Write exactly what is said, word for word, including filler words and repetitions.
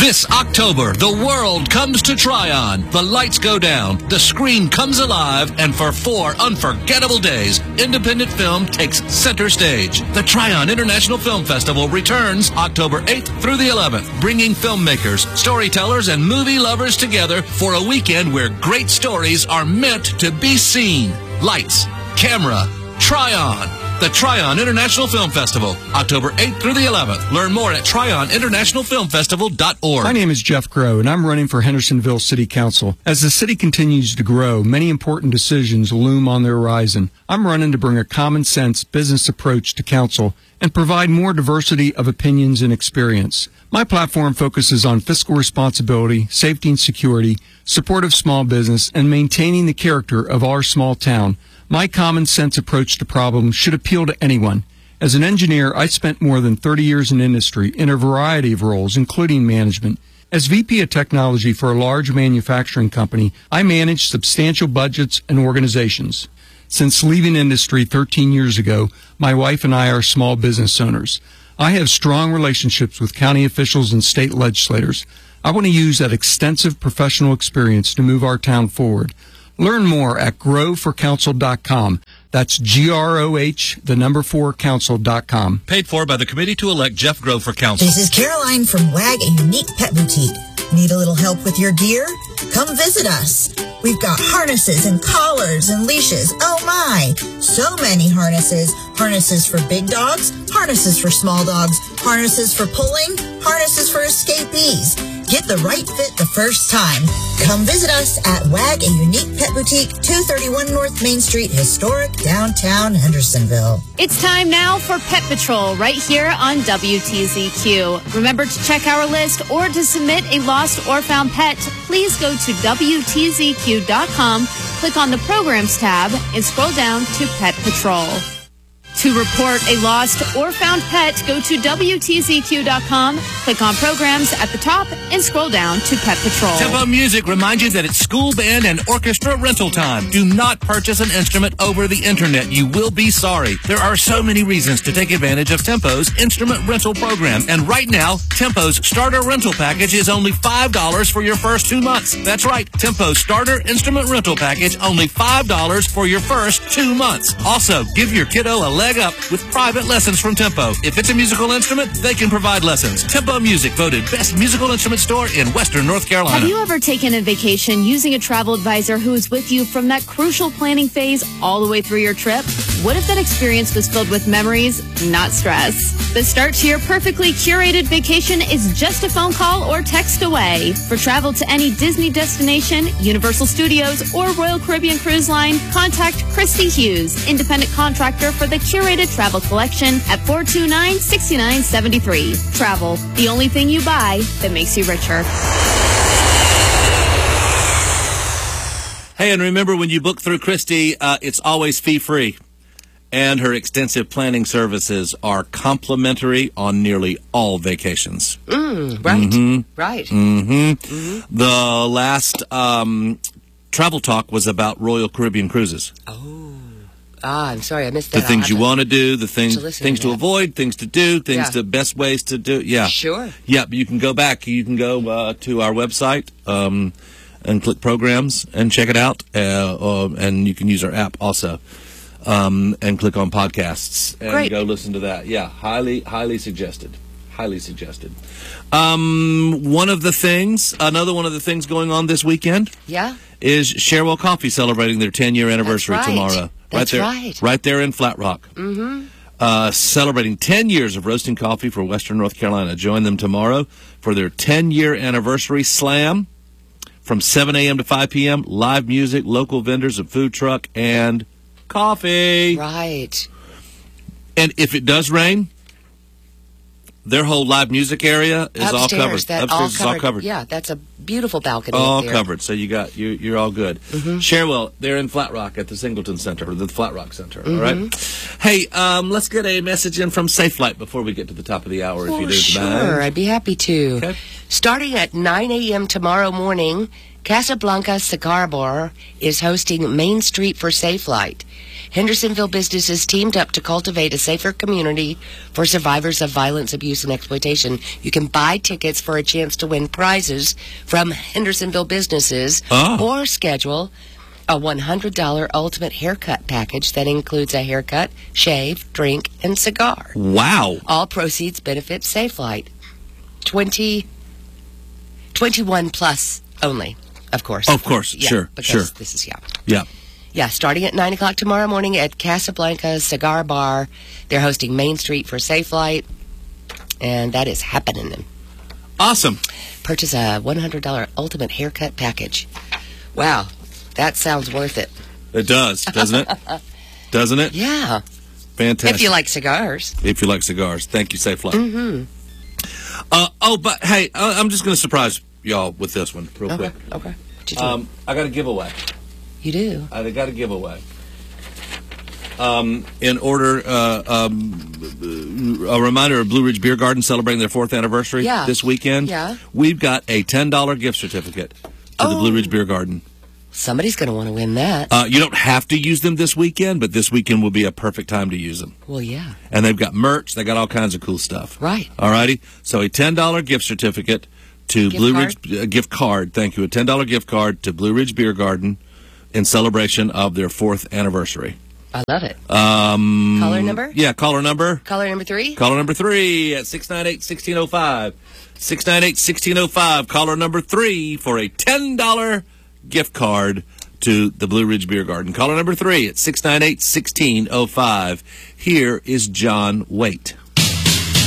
This October, the world comes to Tryon. The lights go down, the screen comes alive, and for four unforgettable days, independent film takes center stage. The Tryon International Film Festival returns October eighth through the eleventh, bringing filmmakers, storytellers, and movie lovers together for a weekend where great stories are meant to be seen. Lights, camera, Tryon. The Tryon International Film Festival, October eighth through the eleventh. Learn more at tryon international film festival dot org. My name is Jeff Groh, and I'm running for Hendersonville City Council. As the city continues to grow, many important decisions loom on the horizon. I'm running to bring a common-sense business approach to council and provide more diversity of opinions and experience. My platform focuses on fiscal responsibility, safety and security, support of small business, and maintaining the character of our small town. My common-sense approach to problems should appeal to anyone. As an engineer, I spent more than thirty years in industry in a variety of roles, including management. As V P of Technology for a large manufacturing company, I manage substantial budgets and organizations. Since leaving industry thirteen years ago, my wife and I are small business owners. I have strong relationships with county officials and state legislators. I want to use that extensive professional experience to move our town forward. Learn more at grow for council dot com. That's G R O H, the number four, council dot com. Paid for by the committee to elect Jeff Groh for council. This is Caroline from WAG, a unique pet boutique. Need a little help with your gear? Come visit us. We've got harnesses and collars and leashes. Oh my! So many harnesses. Harnesses for big dogs, harnesses for small dogs, harnesses for pulling, harnesses for escapees. Get the right fit the first time. Come visit us at WAG, a unique pet boutique, two thirty-one North Main Street, historic downtown Hendersonville. It's time now for Pet Patrol right here on W T Z Q. Remember to check our list or to submit a lost or found pet. Please go to W T Z Q dot com, click on the Programs tab, and scroll down to Pet Patrol. To report a lost or found pet, go to W T Z Q dot com, click on Programs at the top, and scroll down to Pet Patrol. Tempo Music reminds you that it's school band and orchestra rental time. Do not purchase an instrument over the internet. You will be sorry. There are so many reasons to take advantage of Tempo's instrument rental program. And right now, Tempo's starter rental package is only five dollars for your first two months. That's right. Tempo's starter instrument rental package, only five dollars for your first two months. Also, give your kiddo a leg up with private lessons from Tempo. If it's a musical instrument, they can provide lessons. Tempo Music, voted best musical instrument store in Western North Carolina. Have you ever taken a vacation using a travel advisor who is with you from that crucial planning phase all the way through your trip? What if that experience was filled with memories, not stress? The start to your perfectly curated vacation is just a phone call or text away. For travel to any Disney destination, Universal Studios, or Royal Caribbean Cruise Line, contact Christy Hughes, independent contractor for the curated travel collection at four two nine, six nine seven three. Travel, the only thing you buy that makes you richer. Hey, and remember, when you book through Christy, uh, it's always fee-free. And her extensive planning services are complimentary on nearly all vacations. Mm, right, mm-hmm. right. Mm-hmm. Mm-hmm. The last um, Travel Talk was about Royal Caribbean Cruises. Oh. Ah, I'm sorry, I missed that. The things you want to do, the things to things to to avoid, things to do, things Yeah. to best ways to do. Yeah. Sure. Yeah, but you can go back. You can go uh, to our website um, and click programs and check it out. Uh, uh, and you can use our app also. Um, and click on podcasts and Great. go listen to that. Yeah, highly, highly suggested. Highly suggested. Um, one of the things, another one of the things going on this weekend Yeah? is Sharewell Coffee celebrating their ten-year anniversary That's right. tomorrow. That's right there, right. right there in Flat Rock. Mm-hmm. Uh, celebrating ten years of roasting coffee for Western North Carolina. Join them tomorrow for their ten-year anniversary slam from seven a.m. to five p.m. Live music, local vendors, a food truck, and coffee. Right. And if it does rain, their whole live music area is Upstairs, all covered. That Upstairs all is all covered. Yeah, that's a beautiful balcony. All up there. covered. So you got you you're all good. Mm-hmm. Sharewell, they're in Flat Rock at the Singleton Center, or the Flat Rock Center. Mm-hmm. All right. Hey, um, let's get a message in from Safe Flight before we get to the top of the hour. For if you do sure, mind. I'd be happy to. Okay. Starting at nine a.m. tomorrow morning, Casablanca Cigar Bar is hosting Main Street for Safe Flight. Hendersonville businesses teamed up to cultivate a safer community for survivors of violence, abuse, and exploitation. You can buy tickets for a chance to win prizes from Hendersonville businesses Oh. or schedule a one hundred dollars ultimate haircut package that includes a haircut, shave, drink, and cigar. Wow. All proceeds benefit Safelight. twenty, twenty-one plus only, of course. Of course, Yeah, sure, because sure. This is, yeah. Yeah. Yeah, starting at nine o'clock tomorrow morning at Casablanca Cigar Bar. They're hosting Main Street for Safelight, and that is happening. Awesome. Purchase a one hundred dollars ultimate haircut package. Wow, that sounds worth it. It does, doesn't it? Doesn't it? Yeah, Fantastic. if you like cigars. If you like cigars. Thank you, Safe Flight. Mm-hmm. Uh, oh, but hey, I- I'm just going to surprise y'all with this one real Okay, quick. okay. What you doing? Um, I got a giveaway. You do? I got a giveaway. Um, in order, uh, um, a reminder of Blue Ridge Beer Garden celebrating their fourth anniversary Yeah. this weekend. Yeah. We've got a ten dollars gift certificate to the Oh. Blue Ridge Beer Garden. Somebody's going to want to win that. Uh, you don't have to use them this weekend, but this weekend will be a perfect time to use them. Well, yeah. And they've got merch. They got all kinds of cool stuff. Right. All righty. So a ten dollars gift certificate to Gift Blue card? Ridge, uh, gift card. Thank you. A ten dollars gift card to Blue Ridge Beer Garden in celebration of their fourth anniversary. I love it. Um, Caller number? Yeah, caller number. Caller number three? Caller number three at six nine eight, one six zero five. six nine eight, one six zero five. Caller number three for a ten dollars gift card to the Blue Ridge Beer Garden. Caller number three at six nine eight, one six zero five. Here is John Waite.